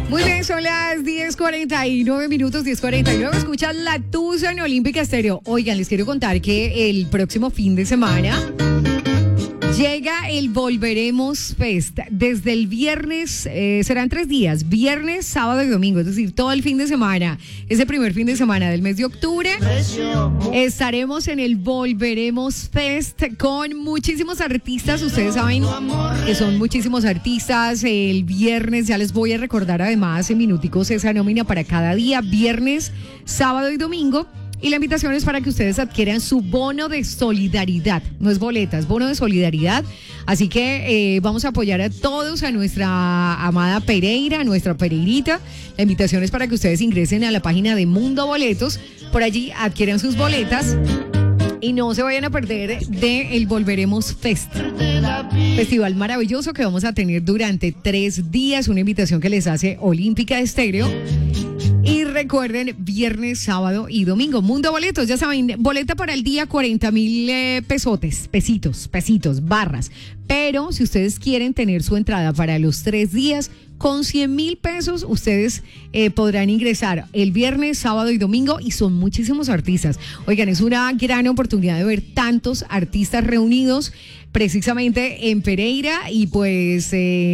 Muy bien, son las 10:49 minutos, 10:49. Escuchan La Tusa en Olímpica Estéreo. Oigan, les quiero contar que el próximo fin de semana llega el Volveremos Fest. Desde el viernes, serán 3 días, viernes, sábado y domingo, es decir, todo el fin de semana. Ese primer fin de semana del mes de octubre estaremos en el Volveremos Fest con muchísimos artistas. Ustedes saben que son muchísimos artistas. El viernes, ya les voy a recordar además en minuticos esa nómina para cada día, viernes, sábado y domingo. Y la invitación es para que ustedes adquieran su bono de solidaridad. No es boleta, es bono de solidaridad. Así que vamos a apoyar a todos, a nuestra amada Pereira, a nuestra Pereirita. La invitación es para que ustedes ingresen a la página de Mundo Boletos. Por allí adquieran sus boletas y no se vayan a perder de el Volveremos Fest. Festival maravilloso que vamos a tener durante 3 días. Una invitación que les hace Olímpica Estéreo. Y recuerden, viernes, sábado y domingo, Mundo Boletos, ya saben, boleta para el día, 40,000 pesitos, barras. Pero si ustedes quieren tener su entrada para los 3 días, con 100,000 pesos, ustedes podrán ingresar el viernes, sábado y domingo, y son muchísimos artistas. Oigan, es una gran oportunidad de ver tantos artistas reunidos precisamente en Pereira, y pues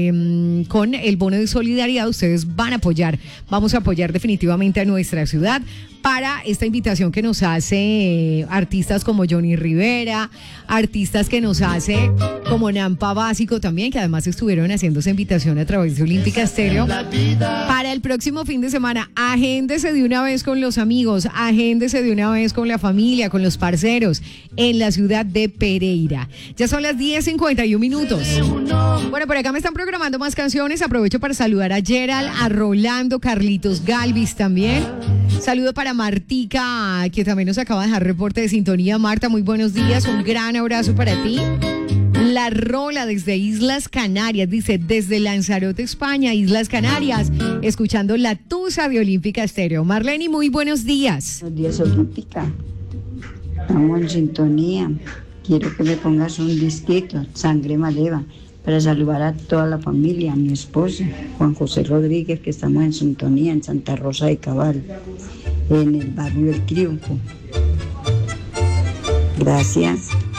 con el bono de solidaridad ustedes van a apoyar, vamos a apoyar definitivamente a nuestra ciudad para esta invitación que nos hace artistas como Johnny Rivera, artistas que nos hace como Nampa Básico también, que además estuvieron haciendo esa invitación a través de Olímpica Estéreo. Para el próximo fin de semana, agéndese de una vez con los amigos, agéndese de una vez con la familia, con los parceros, en la ciudad de Pereira. Ya son las 10:51 minutos. Bueno, por acá me están programando más canciones. Aprovecho para saludar a Gerald, a Rolando, Carlitos Galvis también. Saludo para Martica, que también nos acaba de dejar reporte de sintonía. Marta, muy buenos días, un gran abrazo para ti. La Rola desde Islas Canarias, dice, desde Lanzarote, España, Islas Canarias, escuchando La Tusa de Olímpica Estéreo. Marlene, muy buenos días. Buenos días, Olímpica. Estamos en sintonía. Quiero que me pongas un disquito, Sangre Maleva, para saludar a toda la familia, a mi esposo, Juan José Rodríguez, que estamos en sintonía en Santa Rosa de Cabal, en el barrio El Triunfo. Gracias.